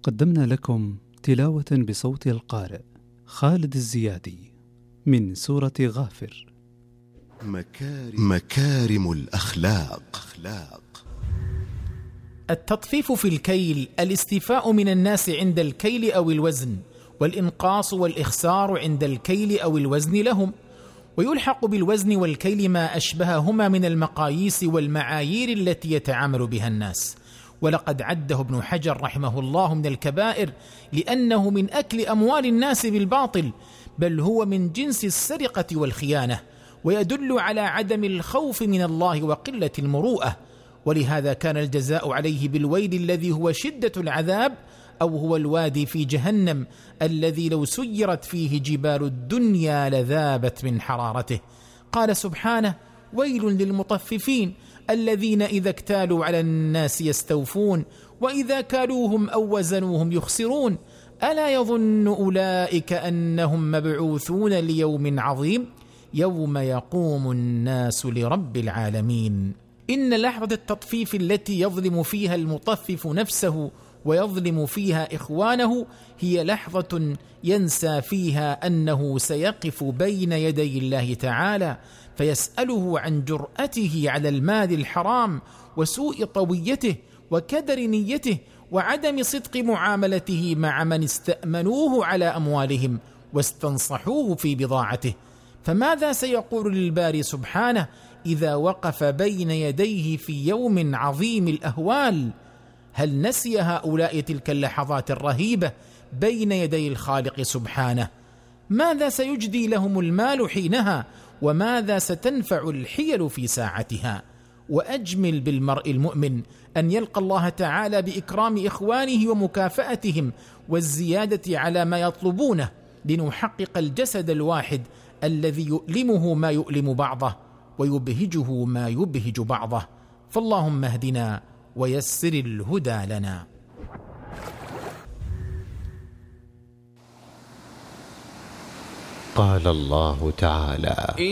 قدمنا لكم تلاوة بصوت القارئ خالد الزيادي من سورة غافر. مكارم الأخلاق. التطفيف في الكيل الاستيفاء من الناس عند الكيل أو الوزن، والإنقاص والإخسار عند الكيل أو الوزن لهم، ويلحق بالوزن والكيل ما أشبههما من المقاييس والمعايير التي يتعامل بها الناس. ولقد عده ابن حجر رحمه الله من الكبائر، لأنه من أكل أموال الناس بالباطل، بل هو من جنس السرقة والخيانة، ويدل على عدم الخوف من الله وقلة المروءة. ولهذا كان الجزاء عليه بالويل الذي هو شدة العذاب، أو هو الوادي في جهنم الذي لو سيرت فيه جبال الدنيا لذابت من حرارته. قال سبحانه: ويل للمطففين الذين إذا اكتالوا على الناس يستوفون وإذا كالوهم أو وزنوهم يخسرون ألا يظن أولئك أنهم مبعوثون ليوم عظيم يوم يقوم الناس لرب العالمين. إن لحظة التطفيف التي يظلم فيها المطفف نفسه ويظلم فيها إخوانه هي لحظة ينسى فيها أنه سيقف بين يدي الله تعالى فيسأله عن جرأته على المال الحرام وسوء طويته وكدر نيته وعدم صدق معاملته مع من استأمنوه على أموالهم واستنصحوه في بضاعته. فماذا سيقول للباري سبحانه إذا وقف بين يديه في يوم عظيم الأهوال؟ هل نسي هؤلاء تلك اللحظات الرهيبة بين يدي الخالق سبحانه؟ ماذا سيجدي لهم المال حينها؟ وماذا ستنفع الحيل في ساعتها؟ وأجمل بالمرء المؤمن أن يلقى الله تعالى بإكرام إخوانه ومكافأتهم والزيادة على ما يطلبونه، لنحقق الجسد الواحد الذي يؤلمه ما يؤلم بعضه ويبهجه ما يبهج بعضه. فاللهم اهدنا ويسر الهدى لنا. قال الله تعالى: